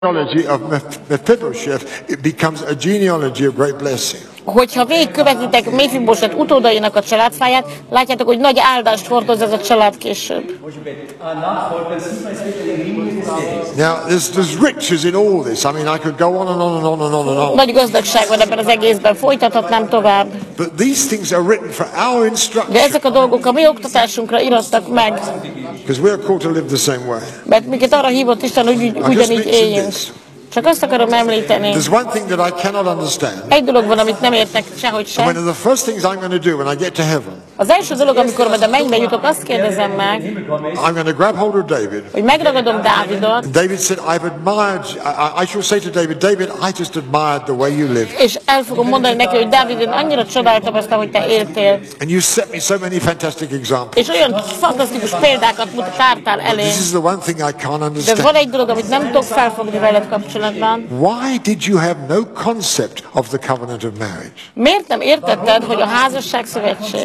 genealogy of Mephibosheth, it becomes a genealogy of great blessing. Hogyha végigkövetitek Mephibosheth utódainak a családfáját, látjátok, hogy nagy áldást hordoz ez a család később. Now, there's riches in all this. I mean, I could go on and on and on and on and on. Nagy gazdagság van ebben az egészben, folytathatnám tovább. But these things are written for our instruction. De ezek a dolgok a mi oktatásunkra irattak meg. Because we are called to live the same way. Mert minket arra hívott Isten, hogy ugyanígy éljünk. Csak azt akarom említeni. There's one thing that I cannot understand. Egy dolog van, amit nem értek sehogy sem. One of the first things I'm going to do when I get to heaven. Az első dolog, amikor majd a mennybe jutok, azt kérdezem meg, I'm going to grab hold of David. hogy megragadom Dávidot. David said, I've admired. I shall say to David, David, I just admired the way you lived. És el fogom mondani neki, hogy Dávid, én annyira csodáltam azt, ahogy te éltél. And you set me so many fantastic examples. És olyan fantasztikus példákat tártál elé. This is the one thing I can't understand. De van egy dolog, amit nem tudok felfogni veled kapcsolatban. Why did you have no concept of the covenant of marriage? Miért nem értetted, hogy a házasság szövetség?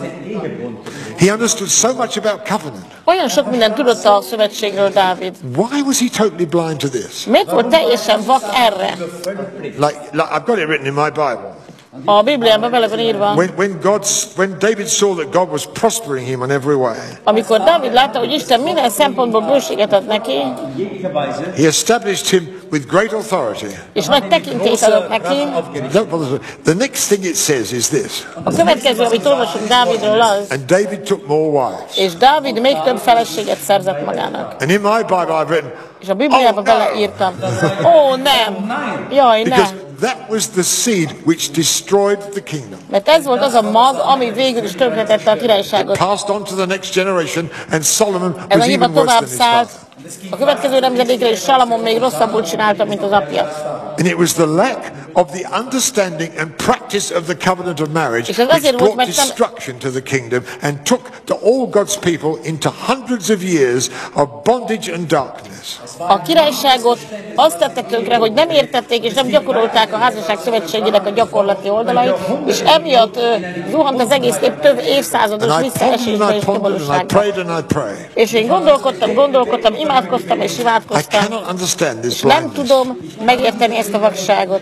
He understood so much about covenant. Olyan sok mindent tudott a szövetségről Dávid. Why was he totally blind to this? Miért volt teljesen vak erre? Like I've got it written in my Bible. A Bibliában bele van írva. When David saw that God was prospering him on every way. Amikor Dávid látta, hogy Isten minden szempontból bőséget ad neki, he established him with great authority. És nagy tekintélyt adott neki. The next thing it says is this. A következő, amit olvasunk Dávidról az. And David took more wives. És Dávid még több feleséget szerzett magának. And in my Bible I've written. És a Bibliában beleírtam. Ó, nem! Jaj, nem! That was the seed which destroyed the kingdom. Mert ez volt az a mag, ami végül is tönkretette a királyságot. It passed on to the next generation, and Solomon ez was a hiba even worse tovább than his szállt. father. A következő nemzedékre is Salamon még rosszabbul csinálta, mint az apja. And it was the lack of the understanding and practice of the covenant of marriage which brought destruction to the kingdom and took all God's people into hundreds of years of bondage and darkness. A királyságot azt tette tönkre, hogy nem értették és nem gyakorolták a házasság szövetségének a gyakorlati oldalait, és emiatt zuhant az egész nép több évszázados visszaesésbe és kivalóságba. És én gondolkodtam, imádkoztam és imádkoztam, és nem tudom megérteni ezt a vakságot.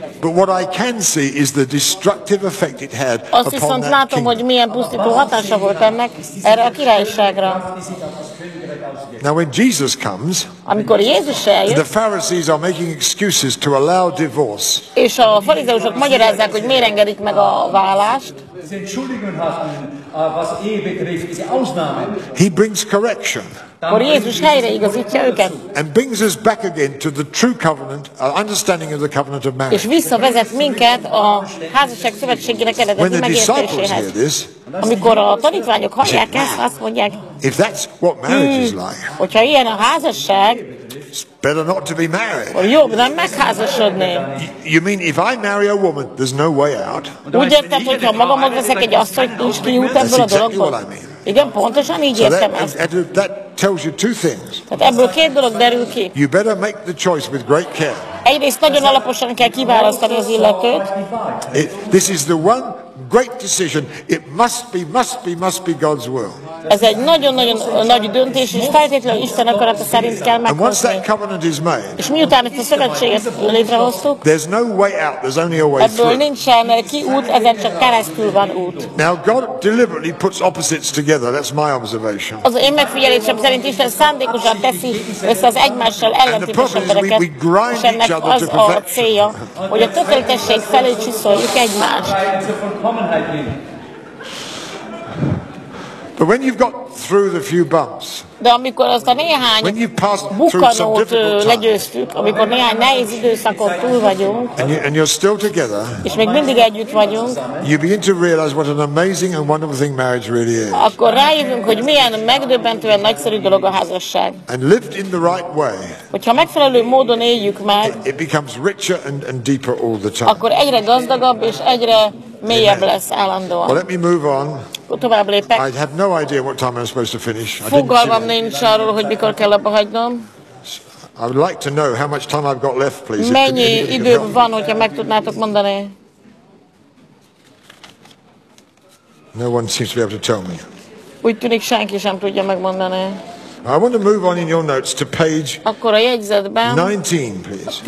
Azt viszont látom, hogy milyen pusztító hatása volt ennek erre a királyságra. Now when Jesus comes, amikor Jézus eljött, the Pharisees are making excuses to allow divorce. És a farizeusok magyarázzák, hogy miért engedik meg a vállást. He brings correction. Akkor Jézus helyreigazítja őket. And brings us back again to the true covenant, understanding of the covenant of marriage. És visszavezet minket a házasság szövetségének eredeti megértéséhez. Amikor a tanítványok hallják ezt, azt mondják, if that's what marriage is like, hogyha ilyen a házasság, it's better not to be married. Akkor jobb nem megházasodni. You mean if I marry a woman, there's no way out? Úgy érted, hogy ha magamhoz veszek egy asszonyt, nincs kiút ebből a dologból? Igen, pontosan így értem ezt. That tells you two things. Tehát ebből két dolog derül ki. You better make the choice with great care. Egyrészt nagyon alaposan kell kiválasztani az illetőt. This is the one great decision. It must be God's will. Ez egy nagyon-nagyon nagy döntés, és feltétlenül Isten akarata szerint kell meghozni. És miután ezt a szövetséget létrehoztuk, ebből nincsen kiút, ezen csak keresztül van út. Now God deliberately puts opposites together. That's my observation. Az én megfigyelésem szerint Isten szándékosan teszi össze az egymással ellentétes embereket, és ennek az a célja, hogy a tökéletesség felé csiszoljuk egymást. But when you've got through the few bumps, de amikor azt a néhány bukkanót legyőztük, amikor néhány nehéz időszakon túl vagyunk, and you're still together, és még mindig együtt vagyunk, you begin to realize what an amazing and wonderful thing marriage really is. Akkor rájövünk, hogy milyen megdöbbentően nagyszerű dolog a házasság. And lived in the right way, hogyha megfelelő módon éljük meg, it becomes richer and deeper all the time. Akkor egyre gazdagabb és egyre mélyebb lesz állandóan. Well, let me move on. Tovább lépek. I have no idea what time I'm supposed to finish. Fogalmam nincs arról, hogy mikor kell abba hagynom. I would like to know how much time I've got left, please. Mennyi idő van, hogyha meg tudnátok mondani? No one seems to be able to tell me. Úgy tűnik, senki sem tudja megmondani. I want to move on in your notes to page Akkor a jegyzetben 19, please.